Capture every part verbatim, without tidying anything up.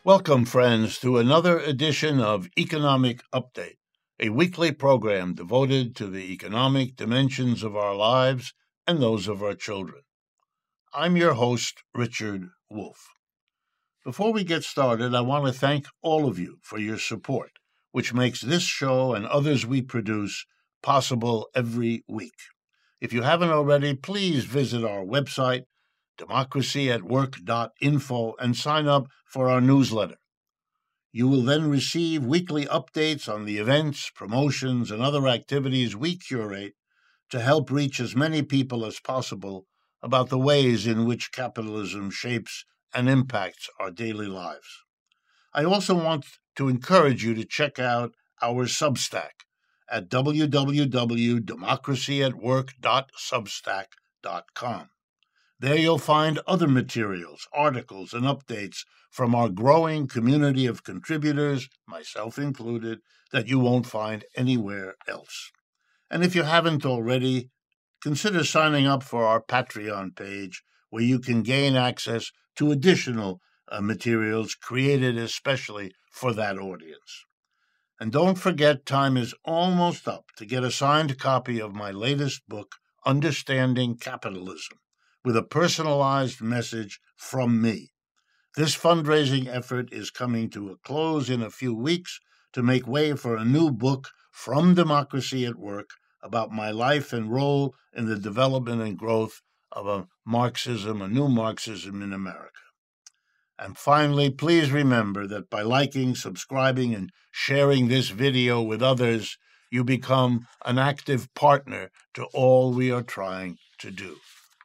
Welcome, friends, to another edition of Economic Update, a weekly program devoted to the economic dimensions of our lives and those of our children. I'm your host, Richard Wolff. Before we get started, I want to thank all of you for your support, which makes this show and others we produce possible every week. If you haven't already, please visit our website, democracy at work dot info, and sign up for our newsletter. You will then receive weekly updates on the events, promotions, and other activities we curate to help reach as many people as possible about the ways in which capitalism shapes and impacts our daily lives. I also want to encourage you to check out our Substack at w w w dot democracy at work dot substack dot com. There you'll find other materials, articles, and updates from our growing community of contributors, myself included, that you won't find anywhere else. And if you haven't already, consider signing up for our Patreon page, where you can gain access to additional uh, materials created especially for that audience. And don't forget, time is almost up to get a signed copy of my latest book, Understanding Capitalism, with a personalized message from me. This fundraising effort is coming to a close in a few weeks to make way for a new book from Democracy at Work about my life and role in the development and growth of a Marxism, a new Marxism in America. And finally, please remember that by liking, subscribing, and sharing this video with others, you become an active partner to all we are trying to do.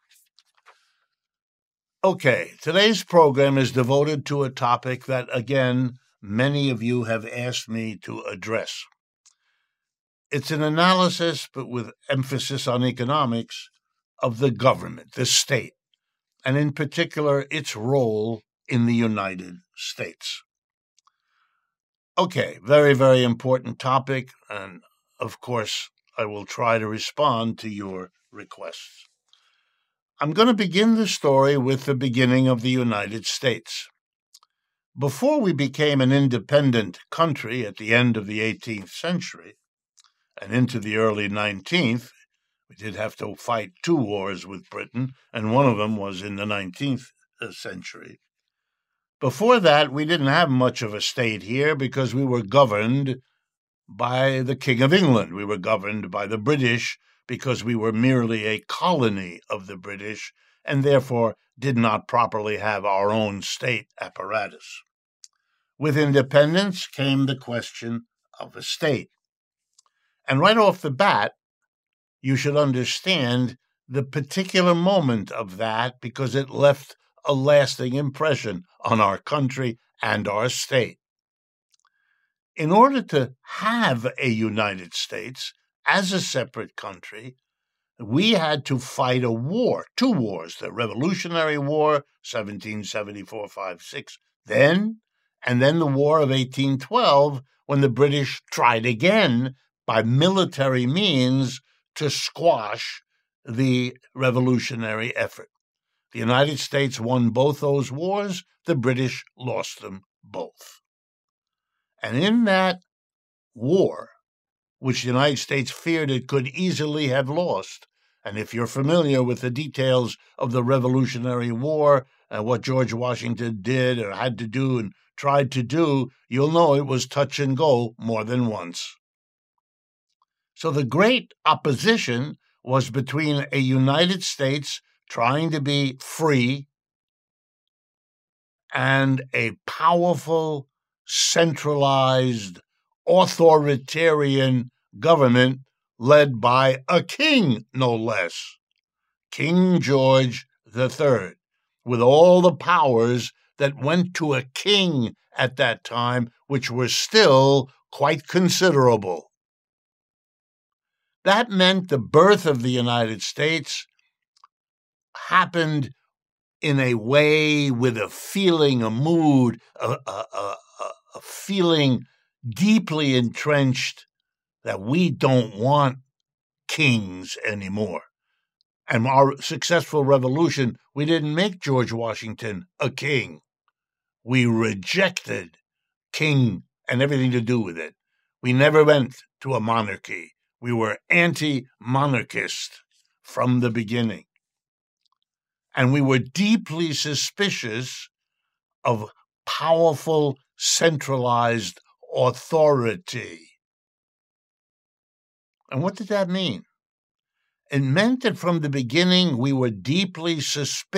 Okay, today's program is devoted to a topic that, again, many of you have asked me to address. It's an analysis, but with emphasis on economics, of the government, the state, and in particular, its role in the United States. Okay, very, very important topic, and of course, I will try to respond to your requests. I'm going to begin the story with the beginning of the United States. Before we became an independent country at the end of the eighteenth century and into the early nineteenth, we did have to fight two wars with Britain, and one of them was in the nineteenth century. Before that, we didn't have much of a state here because we were governed by the King of England. We were governed by the British because we were merely a colony of the British and therefore did not properly have our own state apparatus. With independence came the question of a state. And right off the bat, you should understand the particular moment of that because it left a lasting impression on our country and our state. In order to have a United States as a separate country, we had to fight a war, two wars, the Revolutionary War, seventeen seventy-four fifty-six, then, and then the War of eighteen twelve, when the British tried again by military means to squash the revolutionary effort. The United States won both those wars, the British lost them both. And in that war, which the United States feared it could easily have lost, and if you're familiar with the details of the Revolutionary War and what George Washington did or had to do and tried to do, you'll know it was touch and go more than once. So the great opposition was between a United States trying to be free and a powerful, centralized, authoritarian government led by a king, no less, King George the Third, with all the powers that went to a king at that time, which were still quite considerable. That meant the birth of the United States happened in a way with a feeling, a mood, a, a, a, a feeling deeply entrenched that we don't want kings anymore. And our successful revolution, we didn't make George Washington a king. We rejected king and everything to do with it. We never went to a monarchy. We were anti-monarchist from the beginning. And we were deeply suspicious of powerful, centralized authority. And what did that mean? It meant that from the beginning we were deeply suspicious